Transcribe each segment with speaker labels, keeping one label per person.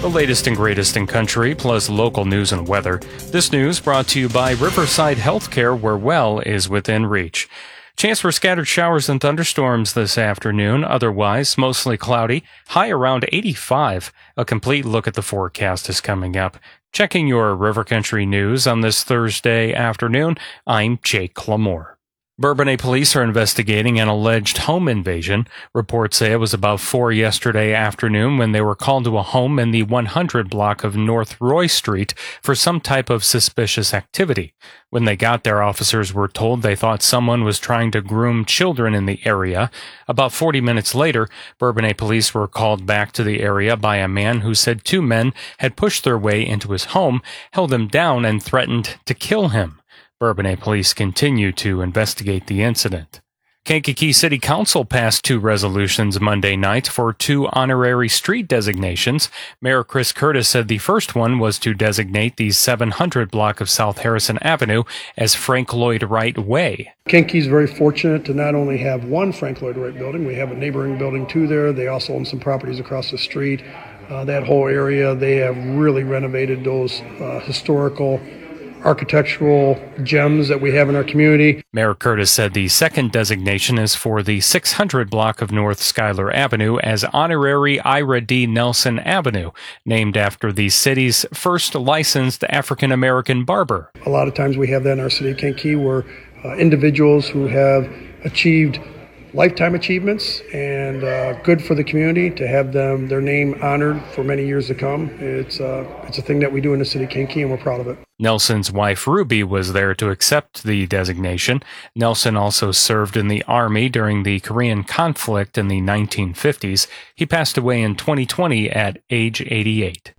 Speaker 1: The latest and greatest in country, plus local news and weather. This news brought to you by Riverside Healthcare, where well is within reach. Chance for scattered showers and thunderstorms this afternoon. Otherwise, mostly cloudy. High around 85. A complete look at the forecast is coming up. Checking your River Country news on this Thursday afternoon, I'm Jake Clamore. Bourbonnais police are investigating an alleged home invasion. Reports say it was about 4 yesterday afternoon when they were called to a home in the 100 block of North Roy Street for some type of suspicious activity. When they got there, officers were told they thought someone was trying to groom children in the area. About 40 minutes later, Bourbonnais police were called back to the area by a man who said two men had pushed their way into his home, held him down, and threatened to kill him. Bourbonnais police continue to investigate the incident. Kankakee City Council passed two resolutions Monday night for two honorary street designations. Mayor Chris Curtis said the first one was to designate the 700 block of South Harrison Avenue as Frank Lloyd Wright Way.
Speaker 2: Kankakee is very fortunate to not only have one Frank Lloyd Wright building, we have a neighboring building too there. They also own some properties across the street. That whole area, they have really renovated those historical architectural gems that we have in our community.
Speaker 1: Mayor Curtis said the second designation is for the 600 block of North Schuyler Avenue as Honorary Ira D. Nelson Avenue, named after the city's first licensed African-American barber.
Speaker 2: A lot of times we have that in our city of Kankakee where individuals who have achieved lifetime achievements and good for the community to have their name honored for many years to come. It's a thing that we do in the city of Kankakee, and we're proud of it.
Speaker 1: Nelson's wife Ruby was there to accept the designation. Nelson also served in the Army during the Korean conflict in the 1950s. He passed away in 2020 at age 88.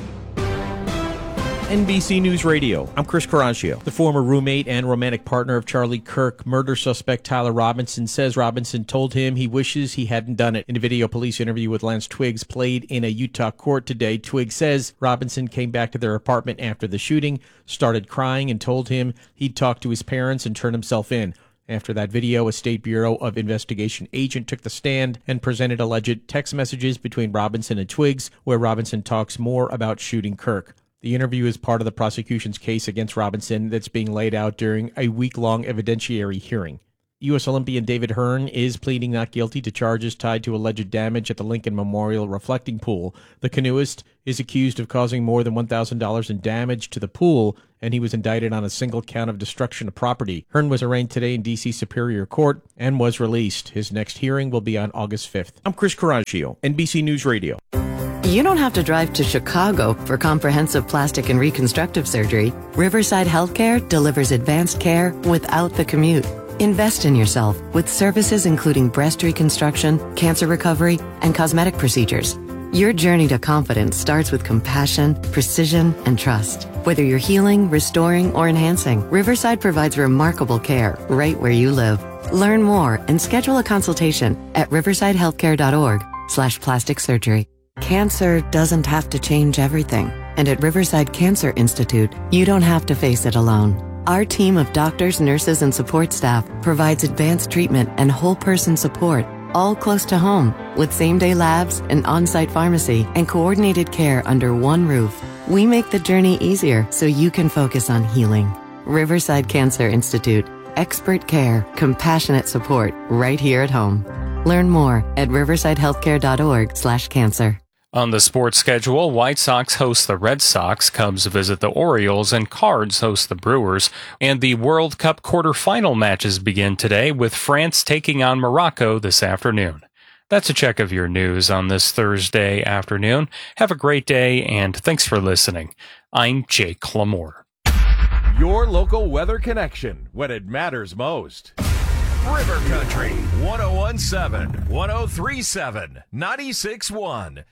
Speaker 3: NBC News Radio. I'm Chris Coraggio. The former roommate and romantic partner of Charlie Kirk, murder suspect Tyler Robinson, says Robinson told him he wishes he hadn't done it. In a video police interview with Lance Twiggs played in a Utah court today, Twiggs says Robinson came back to their apartment after the shooting, started crying, and told him he'd talk to his parents and turn himself in. After that video, a State Bureau of Investigation agent took the stand and presented alleged text messages between Robinson and Twiggs, where Robinson talks more about shooting Kirk. The interview is part of the prosecution's case against Robinson that's being laid out during a week-long evidentiary hearing. U.S. Olympian David Hearn is pleading not guilty to charges tied to alleged damage at the Lincoln Memorial reflecting pool. The canoeist is accused of causing more than $1,000 in damage to the pool, and he was indicted on a single count of destruction of property. Hearn was arraigned today in D.C. Superior Court and was released. His next hearing will be on August 5th. I'm Chris Coraggio, NBC News Radio.
Speaker 4: You don't have to drive to Chicago for comprehensive plastic and reconstructive surgery. Riverside Healthcare delivers advanced care without the commute. Invest in yourself with services including breast reconstruction, cancer recovery, and cosmetic procedures. Your journey to confidence starts with compassion, precision, and trust. Whether you're healing, restoring, or enhancing, Riverside provides remarkable care right where you live. Learn more and schedule a consultation at riversidehealthcare.org/plastic surgery. Cancer doesn't have to change everything, and at Riverside Cancer Institute, you don't have to face it alone. Our team of doctors, nurses, and support staff provides advanced treatment and whole-person support, all close to home, with same-day labs, an on-site pharmacy, and coordinated care under one roof. We make the journey easier so you can focus on healing. Riverside Cancer Institute, expert care, compassionate support, right here at home. Learn more at riversidehealthcare.org/cancer.
Speaker 1: On the sports schedule, White Sox host the Red Sox, Cubs visit the Orioles, and Cards host the Brewers. And the World Cup quarterfinal matches begin today, with France taking on Morocco this afternoon. That's a check of your news on this Thursday afternoon. Have a great day, and thanks for listening. I'm Jake Clamore.
Speaker 5: Your local weather connection when it matters most. River Country, 101.7, 103.7, 96.1,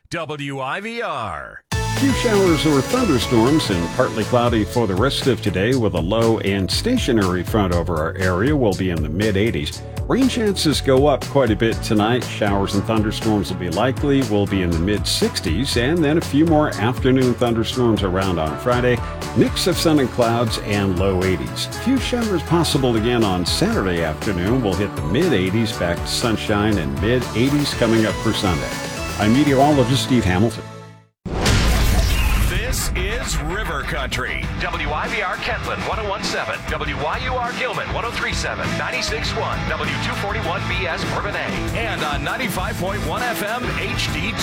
Speaker 5: WIVR.
Speaker 6: Few showers or thunderstorms and partly cloudy for the rest of today with a low and stationary front over our area. Will be in the mid-80s. Rain chances go up quite a bit tonight. Showers and thunderstorms will be likely. We'll be in the mid-60s, and then a few more afternoon thunderstorms around on Friday. Mix of sun and clouds and low 80s. Few showers possible again on Saturday afternoon. We'll hit the mid-80s, back to sunshine and mid-80s coming up for Sunday. I'm meteorologist Steve Hamilton.
Speaker 5: is River Country. WIVR Kentland 101.7, WYUR Gilman 103.7, 96.1, W241BS Bourbonnais, and on 95.1 FM HD2.